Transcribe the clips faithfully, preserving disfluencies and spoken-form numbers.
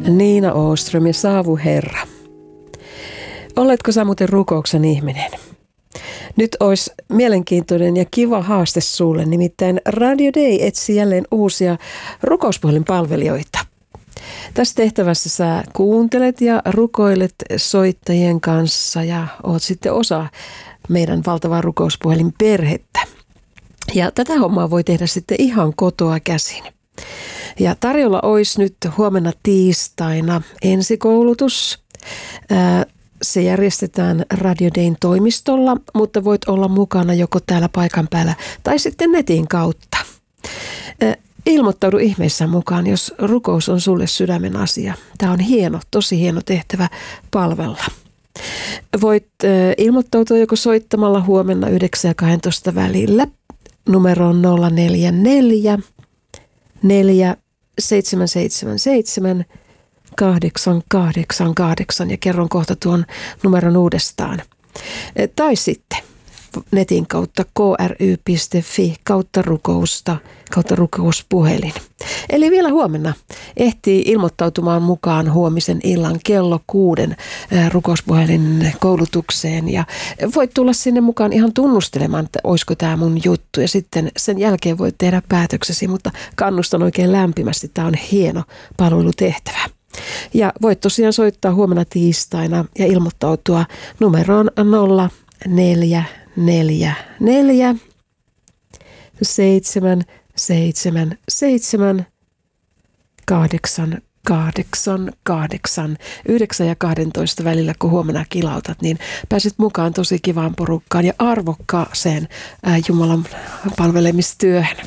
Niina Åström ja Saavu Herra. Oletko sä muuten rukouksen ihminen? Nyt olisi mielenkiintoinen ja kiva haaste sulle, nimittäin Radio Day etsii jälleen uusia rukouspuhelinpalvelijoita. Tässä tehtävässä sä kuuntelet ja rukoilet soittajien kanssa ja oot sitten osa meidän valtavaa rukouspuhelinperhettä. Ja tätä hommaa voi tehdä sitten ihan kotoa käsin. Ja tarjolla olisi nyt huomenna tiistaina ensikoulutus. Se järjestetään Radio Dayn toimistolla, mutta voit olla mukana joko täällä paikan päällä tai sitten netin kautta. Ilmoittaudu ihmeessä mukaan, jos rukous on sulle sydämen asia. Tämä on hieno, tosi hieno tehtävä palvella. Voit ilmoittautua joko soittamalla huomenna yhdeksän ja kaksitoista välillä numeroon nolla neljä neljä neljä seitsemän seitsemän seitsemän kahdeksan kahdeksan kahdeksan ja kerron kohta tuon numeron uudestaan. Tai sitten netin kautta k r y piste f i kautta rukousta kautta rukouspuhelin. Eli vielä huomenna ehtii ilmoittautumaan mukaan huomisen illan kello kuuden rukouspuhelin koulutukseen ja voit tulla sinne mukaan ihan tunnustelemaan, että olisiko tämä mun juttu ja sitten sen jälkeen voit tehdä päätöksesi, mutta kannustan oikein lämpimästi. Tämä on hieno palvelutehtävä. Ja voit tosiaan soittaa huomenna tiistaina ja ilmoittautua numeroon nolla neljä neljä neljä seitsemän seitsemän seitsemän kahdeksan kahdeksan kahdeksan yhdeksän ja kaksitoista välillä, kun huomenna kilautat, niin pääset mukaan tosi kivaan porukkaan ja arvokkaaseen ää, Jumalan palvelemistyöhön.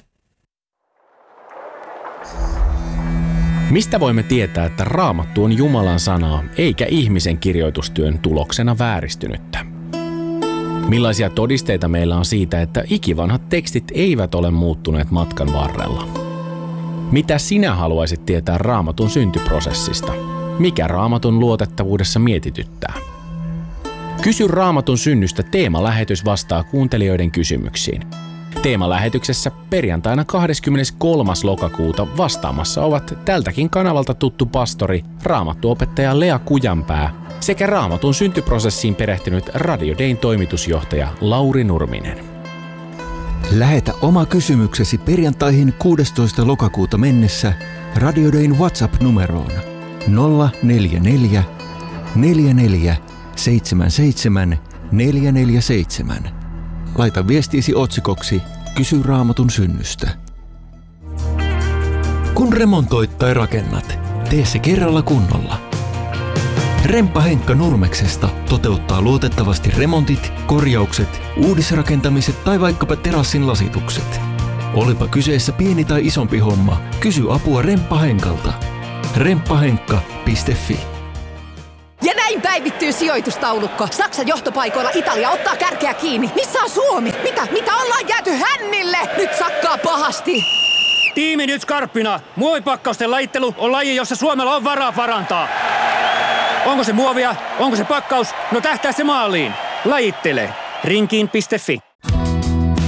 Mistä voimme tietää, että Raamattu on Jumalan sanaa eikä ihmisen kirjoitustyön tuloksena vääristynyttä? Millaisia todisteita meillä on siitä, että ikivanhat tekstit eivät ole muuttuneet matkan varrella? Mitä sinä haluaisit tietää Raamatun syntyprosessista? Mikä Raamatun luotettavuudessa mietityttää? Kysy Raamatun synnystä teemalähetys vastaa kuuntelijoiden kysymyksiin. Teemalähetyksessä perjantaina kahdeskymmeneskolmas lokakuuta vastaamassa ovat tältäkin kanavalta tuttu pastori, raamattuopettaja Lea Kujanpää sekä Raamatun syntyprosessiin perehtynyt Radio Dayn toimitusjohtaja Lauri Nurminen. Lähetä oma kysymyksesi perjantaihin kuudestoista lokakuuta mennessä Radio Dayn WhatsApp-numeroon nolla neljä neljä neljä neljä seitsemän seitsemän neljä neljä seitsemän. Laita viestiisi otsikoksi Kysy Raamatun synnystä. Kun remontoit tai rakennat, tee se kerralla kunnolla. Remppa Henkka Nurmeksesta toteuttaa luotettavasti remontit, korjaukset, uudisrakentamiset tai vaikkapa terassin lasitukset. Olipa kyseessä pieni tai isompi homma, kysy apua Remppa Henkalta. remppahenkka piste f i. Ja näin päivittyy sijoitustaulukko. Saksan johtopaikoilla Italia ottaa kärkeä kiinni. Missä on Suomi? Mitä? Mitä ollaan jääty hännille? Nyt sakkaa pahasti. Tiimi nyt skarppina. Muovipakkausten lajittelu on laji, jossa Suomella on varaa parantaa. Onko se muovia? Onko se pakkaus? No tähtää se maaliin. Lajittele. rinkiin piste f i.